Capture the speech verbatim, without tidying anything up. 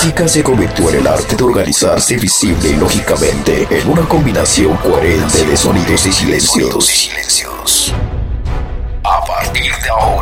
música se convirtió en el arte de organizarse visible y lógicamente en una combinación coherente de sonidos y silencios. A partir de ahora,